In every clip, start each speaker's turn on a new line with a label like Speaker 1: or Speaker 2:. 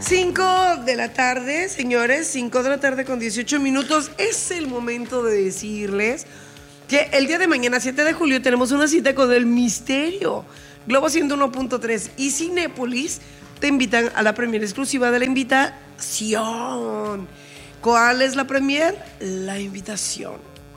Speaker 1: 5 de la tarde, señores, 5 de la tarde con 18 minutos. Es el momento de decirles que el día de mañana, 7 de julio, tenemos una cita con El Misterio. Globo 101.3 y Cinépolis te invitan a la premier exclusiva de La Invitación. ¿Cuál es la premier? La Invitación.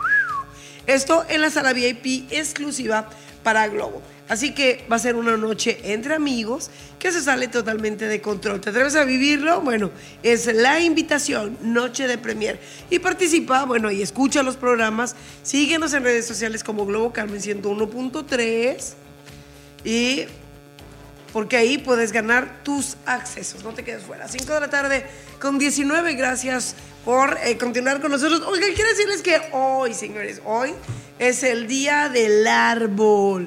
Speaker 1: Esto en la sala VIP exclusiva para Globo. Así que va a ser una noche entre amigos que se sale totalmente de control. ¿Te atreves a vivirlo? Bueno, es La Invitación, noche de premier. Y participa, bueno, y escucha los programas. Síguenos en redes sociales como Globo Carmen 101.3. Y porque ahí puedes ganar tus accesos. No te quedes fuera. 5 de la tarde con 19. Gracias por continuar con nosotros. Oigan, quiero decirles que hoy, señores, hoy es el Día del Árbol.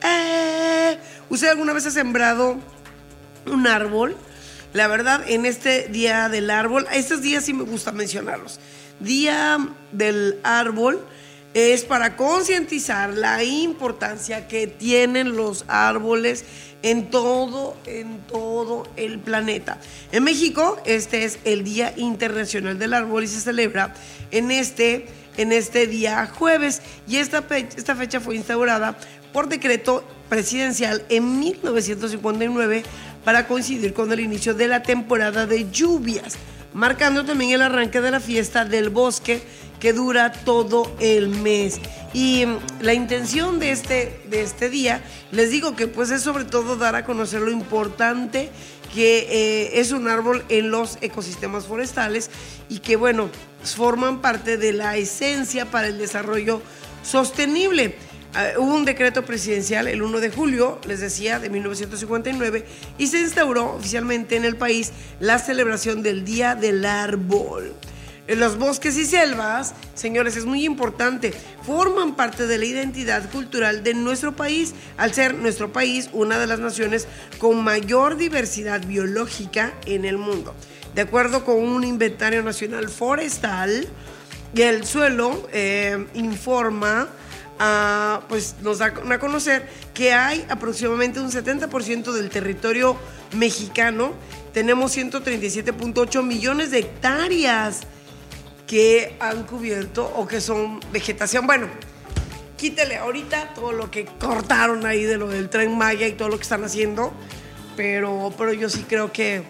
Speaker 1: ¿Usted alguna vez ha sembrado un árbol? La verdad, en este Día del Árbol, estos días sí me gusta mencionarlos. Día del Árbol es para concientizar la importancia que tienen los árboles en todo el planeta. En México, este es el Día Internacional del Árbol y se celebra en este día jueves. Y esta fecha fue instaurada por decreto presidencial en 1959 para coincidir con el inicio de la temporada de lluvias, marcando también el arranque de la fiesta del bosque que dura todo el mes. Y la intención de este día, les digo que pues es sobre todo dar a conocer lo importante que es un árbol en los ecosistemas forestales y que bueno, forman parte de la esencia para el desarrollo sostenible. Hubo un decreto presidencial el 1 de julio, les decía, de 1959, y se instauró oficialmente en el país la celebración del Día del Árbol. Los bosques y selvas, señores, es muy importante, forman parte de la identidad cultural de nuestro país, al ser nuestro país una de las naciones con mayor diversidad biológica en el mundo. De acuerdo con un inventario nacional forestal, el suelo informa, pues nos da a conocer que hay aproximadamente un 70% del territorio mexicano. Tenemos 137.8 millones de hectáreas que han cubierto o que son vegetación. Bueno, quítele ahorita todo lo que cortaron ahí de lo del Tren Maya y todo lo que están haciendo, pero yo sí creo que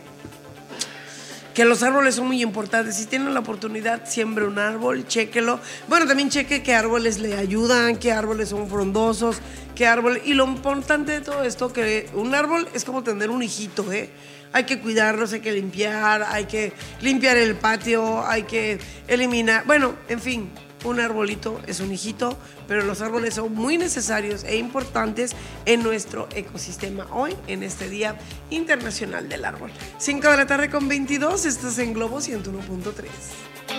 Speaker 1: los árboles son muy importantes. Si tienen la oportunidad, siembre un árbol, chéquelo. Bueno, también cheque qué árboles le ayudan, qué árboles son frondosos, qué árbol. Y lo importante de todo esto, que un árbol es como tener un hijito, Hay que cuidarlos, hay que limpiar el patio, hay que eliminar. Bueno, en fin, un arbolito es un hijito, pero los árboles son muy necesarios e importantes en nuestro ecosistema hoy, en este Día Internacional del Árbol. 5 de la tarde con 22, estás en Globo 101.3.